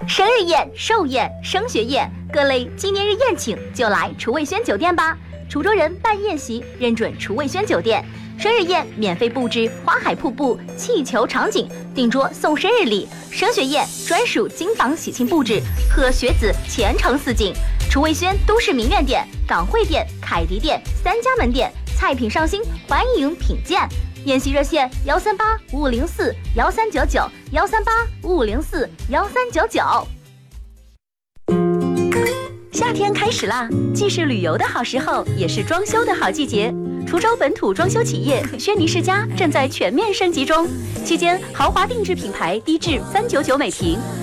生日宴、寿宴、升学宴，各类纪念日宴请就来厨卫轩酒店吧。滁州人办宴席认准厨卫轩酒店，生日宴免费布置花海瀑布、气球场景，订桌送生日礼；升学宴专属金房喜庆布置，贺学子前程似锦。厨卫轩都市名苑店、港汇店、凯迪店3家门店，菜品上新，欢迎品鉴。宴席热线13855041399，13855041399。夏天开始啦，既是旅游的好时候，也是装修的好季节。滁州本土装修企业轩尼诗家正在全面升级中，期间豪华定制品牌低至399每平。